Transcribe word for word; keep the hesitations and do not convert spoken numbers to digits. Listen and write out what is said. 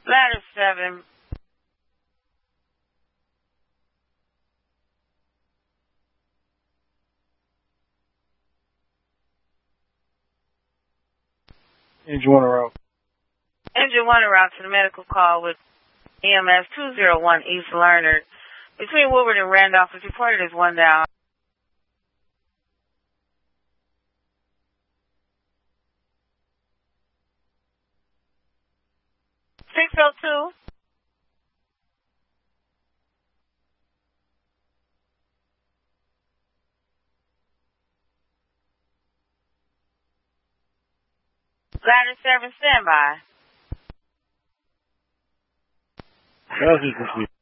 Ladder seven. Engine one route. Engine one route to the medical call with E M S two oh one East Lerner. Between Woodward and Randolph is reported as one down. six oh two. Ladder seven, standby. That was just